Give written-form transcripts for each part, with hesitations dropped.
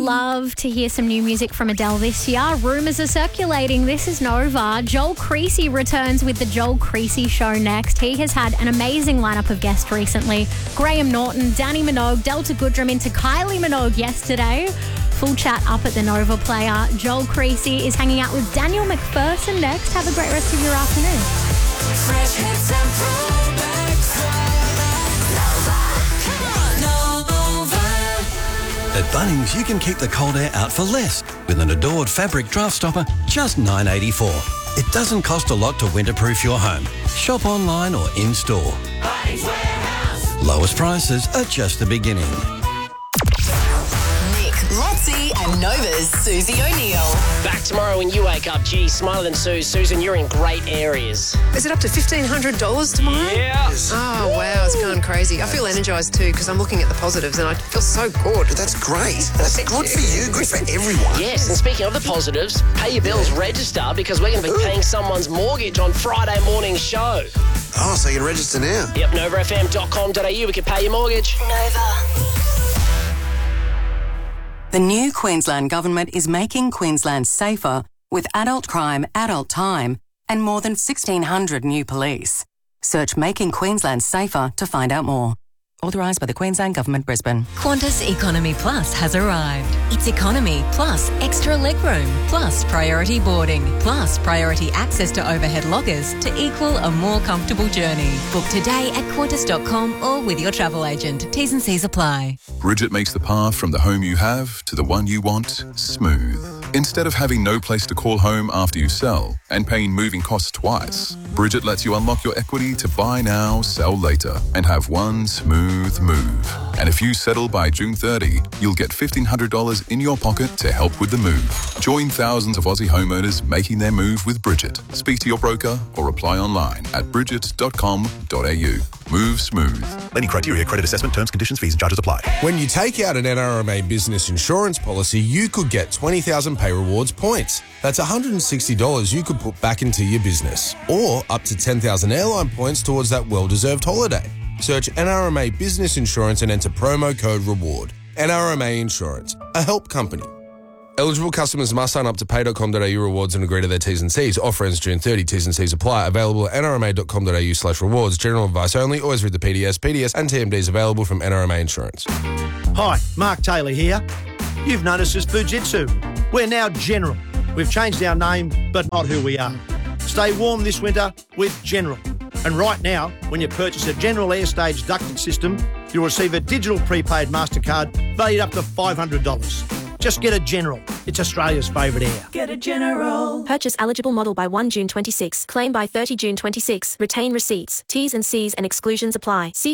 love to hear some new music from Adele this year. Rumours are circulating. This is Nova. Joel Creasy returns with the Joel Creasy Show next. He has had an amazing lineup of guests recently. Graham Norton, Danny Minogue, Delta Goodrem into Kylie Minogue yesterday. Full chat up at the Nova Player. Joel Creasy is hanging out with Daniel McPherson next. Have a great rest of your afternoon. Fresh hits and throwbacks. Nova. At Bunnings, you can keep the cold air out for less with an Adored fabric draft stopper, just $9.84. It doesn't cost a lot to winterproof your home. Shop online or in-store. Bunnings Warehouse. Lowest prices are just the beginning. Lotzi and Nova's Susie O'Neill. Back tomorrow when you wake up. Gee, smarter than Sue. Susan, you're in great areas. Is it up to $1,500 tomorrow? Yeah. Oh, wow, it's going crazy. I feel energised too because I'm looking at the positives and I feel so good. That's great. That's good for you, good for everyone. Yes, and speaking of the positives, pay your bills, register, because we're going to be paying someone's mortgage on Friday morning's show. Oh, so you can register now? Yep, novafm.com.au. We can pay your mortgage. Nova. The new Queensland Government is making Queensland safer with adult crime, adult time, and more than 1,600 new police. Search Making Queensland Safer to find out more. Authorised by the Queensland Government, Brisbane. Qantas Economy Plus has arrived. It's economy plus extra legroom plus priority boarding plus priority access to overhead lockers to equal a more comfortable journey. Book today at qantas.com or with your travel agent. T's and C's apply. Bridget makes the path from the home you have to the one you want smooth. Instead of having no place to call home after you sell and paying moving costs twice, Bridget lets you unlock your equity to buy now, sell later and have one smooth move. And if you settle by June 30, you'll get $1,500 in your pocket to help with the move. Join thousands of Aussie homeowners making their move with Bridget. Speak to your broker or apply online at bridget.com.au. Move smooth. Any criteria, credit assessment, terms, conditions, fees and charges apply. When you take out an NRMA business insurance policy, you could get 20,000 Pay Rewards points. That's $160 you could put back into your business. Or up to 10,000 airline points towards that well-deserved holiday. Search NRMA Business Insurance and enter promo code REWARD. NRMA Insurance, a help company. Eligible customers must sign up to pay.com.au rewards and agree to their T's and C's. Offer ends June 30. T's and C's apply. Available at nrma.com.au/rewards. General advice only. Always read the PDS. PDS and TMDs available from NRMA Insurance. Hi, Mark Taylor here. You've noticed us Fujitsu. We're now General. We've changed our name, but not who we are. Stay warm this winter with General. And right now, when you purchase a General Airstage ducted system, you'll receive a digital prepaid MasterCard valued up to $500. Just get a General. It's Australia's favourite air. Get a General. Purchase eligible model by 1 June 26. Claim by 30 June 26. Retain receipts. T's and C's and exclusions apply. See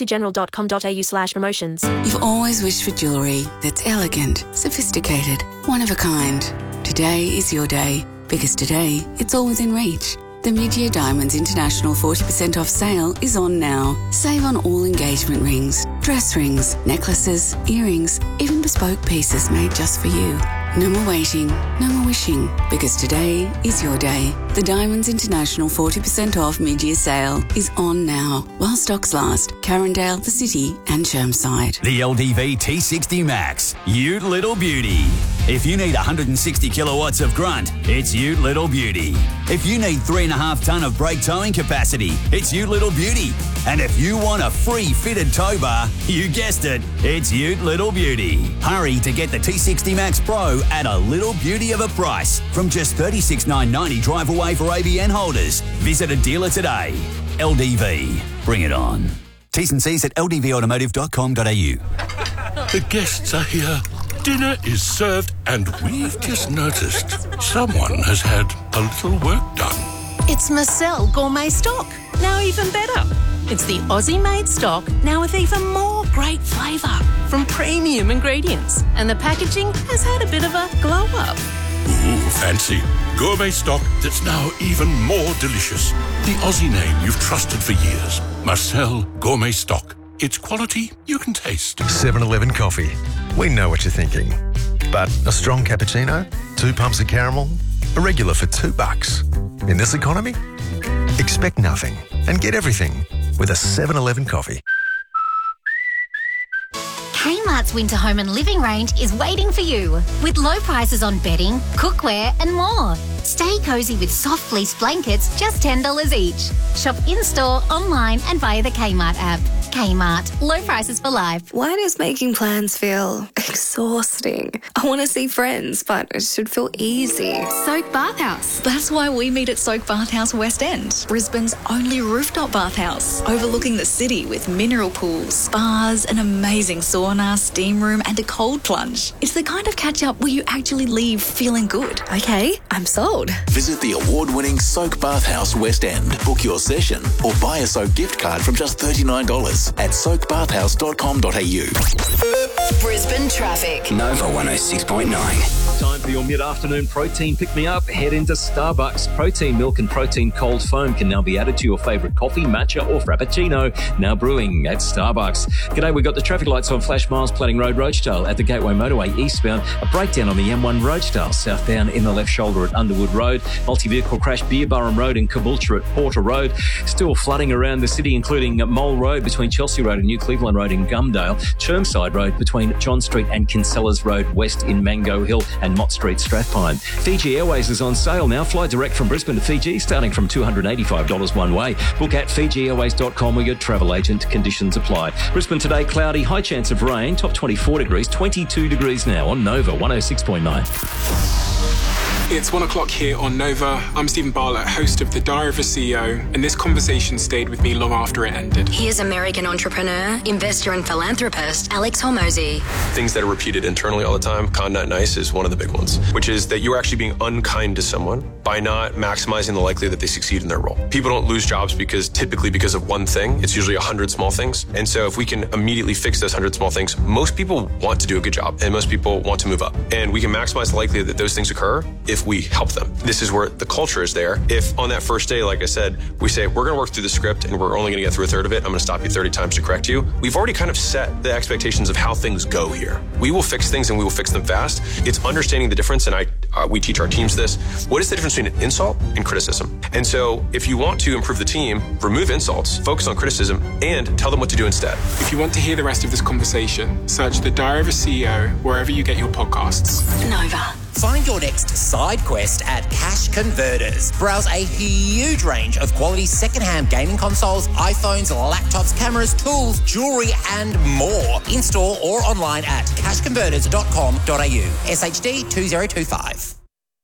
fujitsugeneral.com.au/promotions. You've always wished for jewellery that's elegant, sophisticated, one of a kind. Today is your day, because today it's all within reach. The Mid-Year Diamonds International 40% off sale is on now. Save on all engagement rings, dress rings, necklaces, earrings, even bespoke pieces made just for you. No more waiting, no more wishing, because today is your day. The Diamonds International 40% off mid-year sale is on now. While stocks last, Carindale, the City and Chermside. The LDV T60 Max, Ute Little Beauty. If you need 160 kilowatts of grunt, it's Ute Little Beauty. If you need 3.5 tonne of brake towing capacity, it's Ute Little Beauty. And if you want a free fitted tow bar, you guessed it, it's Ute Little Beauty. Hurry to get the T60 Max Pro at a little beauty of a price from just $36,990 drive away for ABN holders. Visit a dealer today. LDV, bring it on. T's and C's at ldvautomotive.com.au. The guests are here. Dinner is served and we've just noticed someone has had a little work done. It's Marcel Gourmet Stock, now even better. It's the Aussie-made stock, now with even more great flavour from premium ingredients. And the packaging has had a bit of a glow-up. Ooh, fancy. Gourmet stock that's now even more delicious. The Aussie name you've trusted for years. Marcel Gourmet Stock. It's quality you can taste. 7-Eleven coffee. We know what you're thinking. But a strong cappuccino, 2 pumps of caramel, a regular for $2. In this economy, expect nothing and get everything with a 7-Eleven coffee. Kmart's winter home and living range is waiting for you with low prices on bedding, cookware and more. Stay cosy with soft fleece blankets, just $10 each. Shop in-store, online and via the Kmart app. Kmart, low prices for life. Why does making plans feel exhausting? I want to see friends, but it should feel easy. Soak Bathhouse. That's why we meet at Soak Bathhouse West End, Brisbane's only rooftop bathhouse, overlooking the city with mineral pools, spas, an amazing sauna, steam room and a cold plunge. It's the kind of catch-up where you actually leave feeling good. Okay, I'm sold. Visit the award-winning Soak Bathhouse West End. Book your session or buy a Soak gift card from just $39 at soakbathhouse.com.au. Brisbane traffic. Nova 106.9. Time for your mid-afternoon protein pick-me-up. Head into Starbucks. Protein milk and protein cold foam can now be added to your favourite coffee, matcha or frappuccino. Now brewing at Starbucks. G'day, we've got the traffic lights on Flash Miles Planning Road, Rochedale at the Gateway Motorway eastbound. A breakdown on the M1 Rochedale southbound in the left shoulder at Underwood Road. Multi-vehicle crash Beerburrum Road and Caboolture at Porter Road. Still flooding around the city, including Mole Road between Chelsea Road and New Cleveland Road in Gumdale. Chermside Road between John Street and Kinsellas Road west in Mango Hill and Mott Street, Strathpine. Fiji Airways is on sale now. Fly direct from Brisbane to Fiji starting from $285 one way. Book at FijiAirways.com or your travel agent. Conditions apply. Brisbane today, cloudy, high chance of rain, top 24 degrees, 22 degrees now on Nova 106.9. It's 1 o'clock here on Nova. I'm Stephen Bartlett, host of The Diary of a CEO, and this conversation stayed with me long after it ended. Here's American entrepreneur, investor and philanthropist Alex Hormozy. Things that are repeated internally all the time, kind, not nice, is one of the big ones, which is that you're actually being unkind to someone by not maximizing the likelihood that they succeed in their role. People don't lose jobs typically because of one thing. It's usually 100 small things. And so if we can immediately fix those 100 small things, most people want to do a good job and most people want to move up. And we can maximize the likelihood that those things occur if we help them. This is where the culture is there. If on that first day, like I said, we say, we're going to work through the script and we're only going to get through a third of it, I'm going to stop you 30 times to correct you. We've already kind of set the expectations of how things go here. We will fix things and we will fix them fast. It's understanding the difference, and we teach our teams this. What is the difference between an insult and criticism? And so if you want to improve the team, remove insults, focus on criticism, and tell them what to do instead. If you want to hear the rest of this conversation, search The Diary of a CEO wherever you get your podcasts. Nova. Find your next side quest at Cash Converters. Browse a huge range of quality second-hand gaming consoles, iPhones, laptops, cameras, tools, jewellery and more. In-store or online at cashconverters.com.au. SHD 2025.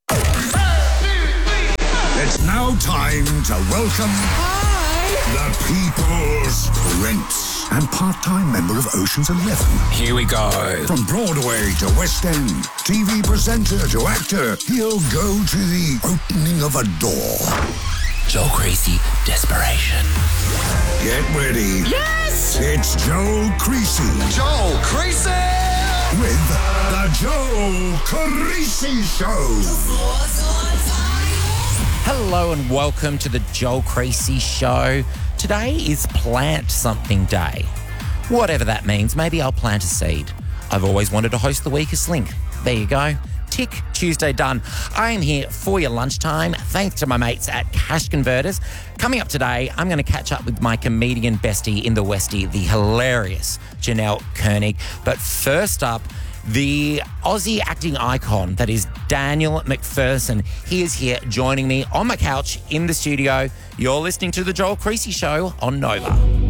It's now time to welcome the People's Prince and part-time member of Ocean's 11. Here we go. From Broadway to West End, TV presenter to actor, he'll go to the opening of a door. Joe Creasy, Desperation. Get ready. Yes! It's Joe Creasy. Joe Creasy! With the Joe Creasy Show. Hello and welcome to the Joel Creasy Show. Today is Plant Something Day. Whatever that means, maybe I'll plant a seed. I've always wanted to host the Weakest Link. There you go. Tick, Tuesday done. I am here for your lunchtime, thanks to my mates at Cash Converters. Coming up today, I'm going to catch up with my comedian bestie in the Westie, the hilarious Janelle Koenig. But first up, the Aussie acting icon that is Daniel McPherson. He is here joining me on my couch in the studio. You're listening to The Joel Creasy Show on Nova.